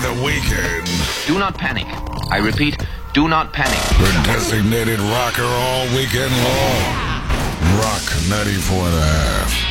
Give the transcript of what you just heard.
the weekend. Do not panic. I repeat, do not panic. The designated rocker all weekend long. Rock 94.5.